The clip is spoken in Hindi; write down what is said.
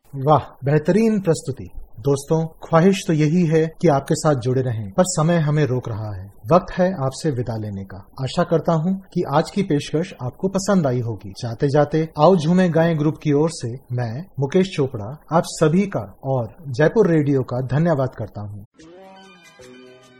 वाह, बेहतरीन प्रस्तुति। दोस्तों, ख्वाहिश तो यही है कि आपके साथ जुड़े रहें, पर समय हमें रोक रहा है। वक्त है आपसे विदा लेने का। आशा करता हूं कि आज की पेशकश आपको पसंद आई होगी। जाते जाते आओ झूमे गाएं ग्रुप की ओर से मैं मुकेश चोपड़ा आप सभी का और जयपुर रेडियो का धन्यवाद करता हूं।